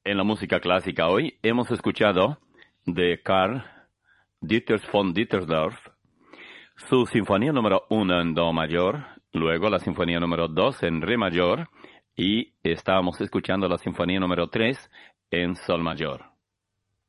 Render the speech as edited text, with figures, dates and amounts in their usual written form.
En la música clásica hoy hemos escuchado de Karl Dieters von Dittersdorf su sinfonía número 1 en Do mayor, luego la sinfonía número 2 en Re mayor y estábamos escuchando la sinfonía número 3 en Sol mayor.